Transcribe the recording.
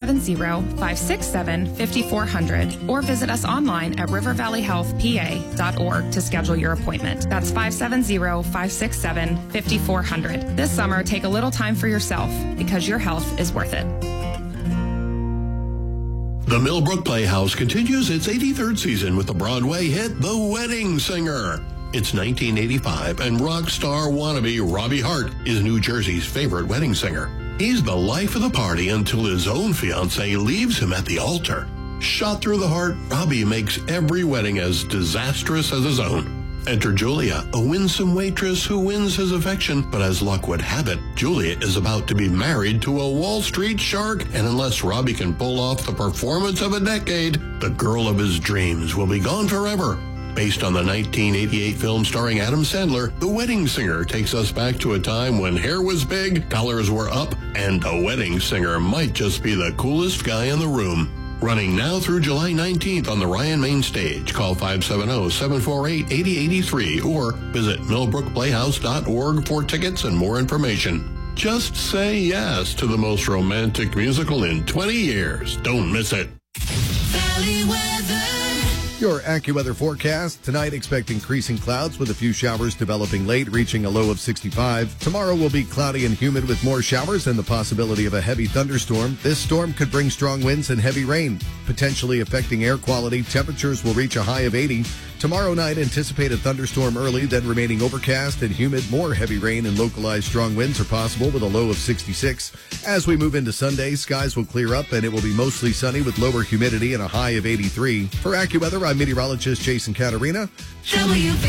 570-567-5400 or visit us online at rivervalleyhealthpa.org to schedule your appointment. That's 570-567-5400. This summer, take a little time for yourself because your health is worth it. The Millbrook Playhouse continues its 83rd season with the Broadway hit The Wedding Singer. It's 1985, and rock star wannabe Robbie Hart is New Jersey's favorite wedding singer. He's the life of the party until his own fiancée leaves him at the altar. Shot through the heart, Robbie makes every wedding as disastrous as his own. Enter Julia, a winsome waitress who wins his affection, but as luck would have it, Julia is about to be married to a Wall Street shark, and unless Robbie can pull off the performance of a decade, the girl of his dreams will be gone forever. Based on the 1988 film starring Adam Sandler, The Wedding Singer takes us back to a time when hair was big, collars were up, and a wedding singer might just be the coolest guy in the room. Running now through July 19th on the Ryan Main Stage. Call 570-748-8083 or visit millbrookplayhouse.org for tickets and more information. Just say yes to the most romantic musical in 20 years. Don't miss it. Valley weather. Your AccuWeather forecast. Tonight, expect increasing clouds with a few showers developing late, reaching a low of 65. Tomorrow will be cloudy and humid with more showers and the possibility of a heavy thunderstorm. This storm could bring strong winds and heavy rain, potentially affecting air quality. Temperatures will reach a high of 80. Tomorrow night, anticipate a thunderstorm early, then remaining overcast and humid. More heavy rain and localized strong winds are possible with a low of 66. As we move into Sunday, skies will clear up and it will be mostly sunny with lower humidity and a high of 83. For AccuWeather, I'm meteorologist Jason Caterina.